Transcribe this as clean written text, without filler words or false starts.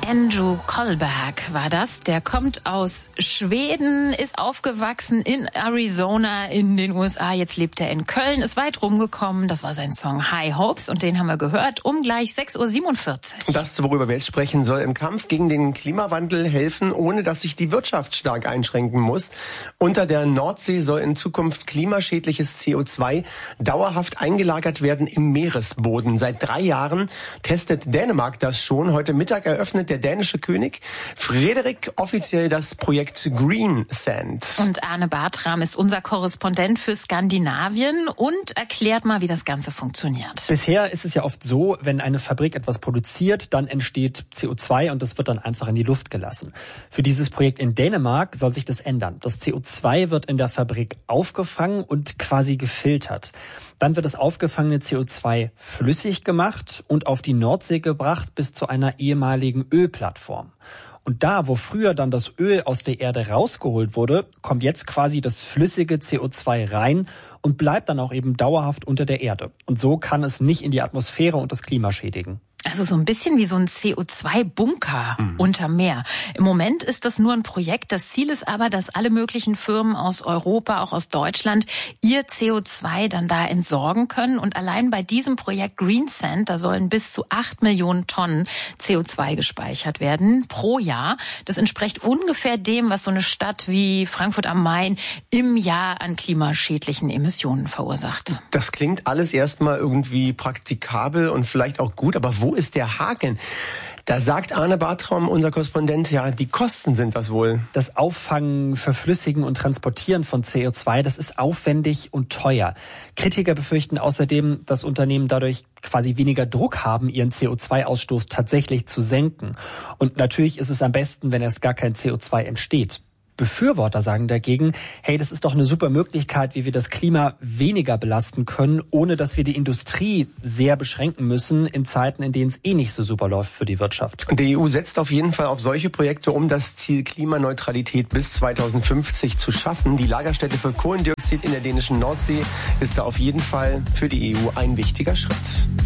Andrew Kohlberg war das. Der kommt aus Schweden, ist aufgewachsen in Arizona in den USA. Jetzt lebt er in Köln, ist weit rumgekommen. Das war sein Song High Hopes und den haben wir gehört um gleich 6:47 Uhr. Das, worüber wir jetzt sprechen, soll im Kampf gegen den Klimawandel helfen, ohne dass sich die Wirtschaft stark einschränken muss. Unter der Nordsee soll in Zukunft klimaschädliches CO2 dauerhaft eingelagert werden im Meeresboden. Seit 3 Jahren testet Dänemark das schon. Heute Mittag eröffnet der dänische König Frederik offiziell das Projekt Green Sand. Und Arne Bartram ist unser Korrespondent für Skandinavien und erklärt mal, wie das Ganze funktioniert. Bisher ist es ja oft so, wenn eine Fabrik etwas produziert, dann entsteht CO2 und das wird dann einfach in die Luft gelassen. Für dieses Projekt in Dänemark soll sich das ändern. Das CO2 wird in der Fabrik aufgefangen und quasi gefiltert. Dann wird das aufgefangene CO2 flüssig gemacht und auf die Nordsee gebracht bis zu einer ehemaligen Ölplattform. Und da, wo früher dann das Öl aus der Erde rausgeholt wurde, kommt jetzt quasi das flüssige CO2 rein und bleibt dann auch eben dauerhaft unter der Erde. Und so kann es nicht in die Atmosphäre und das Klima schädigen. Also so ein bisschen wie so ein CO2-Bunker unterm Meer. Im Moment ist das nur ein Projekt. Das Ziel ist aber, dass alle möglichen Firmen aus Europa, auch aus Deutschland, ihr CO2 dann da entsorgen können. Und allein bei diesem Projekt Green Sand, da sollen bis zu 8 Millionen Tonnen CO2 gespeichert werden pro Jahr. Das entspricht ungefähr dem, was so eine Stadt wie Frankfurt am Main im Jahr an klimaschädlichen Emissionen verursacht. Das klingt alles erstmal irgendwie praktikabel und vielleicht auch gut, aber wo ist der Haken? Da sagt Arne Bartram, unser Korrespondent, ja, die Kosten sind das wohl. Das Auffangen, Verflüssigen und Transportieren von CO2, das ist aufwendig und teuer. Kritiker befürchten außerdem, dass Unternehmen dadurch quasi weniger Druck haben, ihren CO2-Ausstoß tatsächlich zu senken. Und natürlich ist es am besten, wenn erst gar kein CO2 entsteht. Befürworter sagen dagegen, hey, das ist doch eine super Möglichkeit, wie wir das Klima weniger belasten können, ohne dass wir die Industrie sehr beschränken müssen in Zeiten, in denen es nicht so super läuft für die Wirtschaft. Die EU setzt auf jeden Fall auf solche Projekte, um das Ziel Klimaneutralität bis 2050 zu schaffen. Die Lagerstätte für Kohlendioxid in der dänischen Nordsee ist da auf jeden Fall für die EU ein wichtiger Schritt.